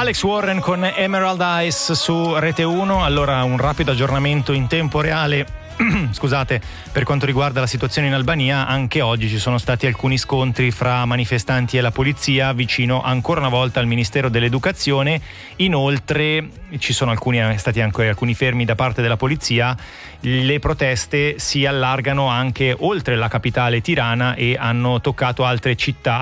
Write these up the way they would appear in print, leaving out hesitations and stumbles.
Alex Warren con Emerald Eyes su Rete 1. Allora, un rapido aggiornamento in tempo reale scusate, per quanto riguarda la situazione in Albania. Anche oggi ci sono stati alcuni scontri fra manifestanti e la polizia vicino ancora una volta al Ministero dell'Educazione. Inoltre ci sono stati anche alcuni fermi da parte della polizia. Le proteste si allargano anche oltre la capitale Tirana e hanno toccato altre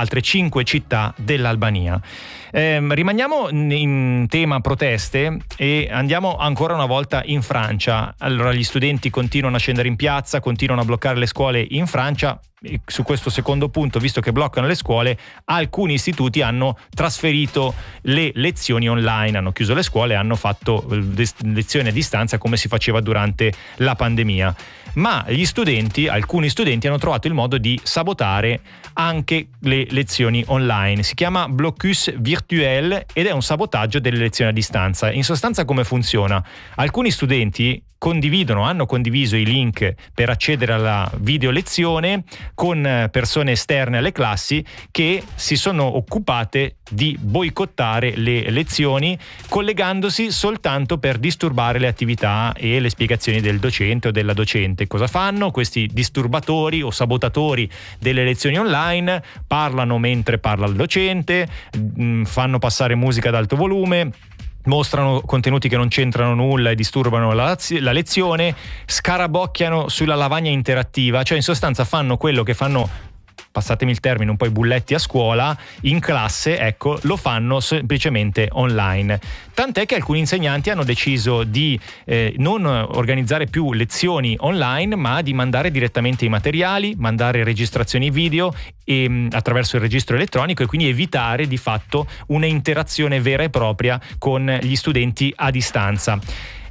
5 città dell'Albania. Rimaniamo in tema proteste e andiamo ancora una volta in Francia. Allora, gli studenti continuano a scendere in piazza, continuano a bloccare le scuole in Francia. E su questo secondo punto, visto che bloccano le scuole, alcuni istituti hanno trasferito le lezioni online, hanno chiuso le scuole, hanno fatto lezioni a distanza come si faceva durante la pandemia. Ma alcuni studenti hanno trovato il modo di sabotare anche le lezioni online. Si chiama blocus virtuel ed è un sabotaggio delle lezioni a distanza. In sostanza, come funziona? Alcuni studenti hanno condiviso i link per accedere alla video lezione con persone esterne alle classi che si sono occupate di boicottare le lezioni, collegandosi soltanto per disturbare le attività e le spiegazioni del docente o della docente. Cosa fanno questi disturbatori o sabotatori delle lezioni online? Parlano mentre parla il docente, fanno passare musica ad alto volume, mostrano contenuti che non c'entrano nulla e disturbano la lezione, scarabocchiano sulla lavagna interattiva, cioè in sostanza fanno quello che fanno, passatemi il termine, un po' i bulletti a scuola, in classe, ecco, lo fanno semplicemente online. Tant'è che alcuni insegnanti hanno deciso di non organizzare più lezioni online, ma di mandare direttamente i materiali, mandare registrazioni video attraverso il registro elettronico, e quindi evitare di fatto una interazione vera e propria con gli studenti a distanza.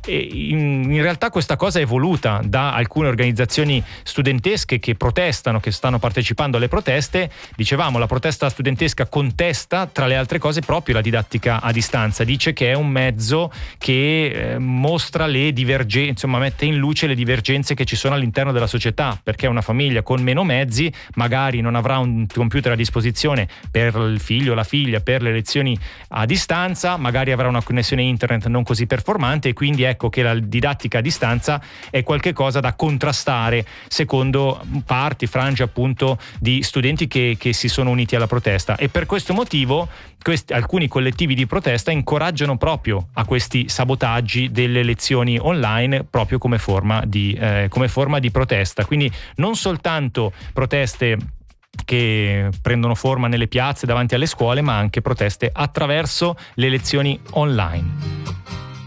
In realtà questa cosa è voluta da alcune organizzazioni studentesche che protestano, che stanno partecipando alle proteste. Dicevamo, la protesta studentesca contesta tra le altre cose proprio la didattica a distanza, dice che è un mezzo che mostra le divergenze, insomma mette in luce le divergenze che ci sono all'interno della società, perché una famiglia con meno mezzi magari non avrà un computer a disposizione per il figlio o la figlia per le lezioni a distanza, magari avrà una connessione internet non così performante, e quindi ecco che la didattica a distanza è qualche cosa da contrastare, secondo frange appunto di studenti che si sono uniti alla protesta. E per questo motivo alcuni collettivi di protesta incoraggiano proprio a questi sabotaggi delle lezioni online, proprio come forma di protesta. Quindi non soltanto proteste che prendono forma nelle piazze davanti alle scuole, ma anche proteste attraverso le lezioni online.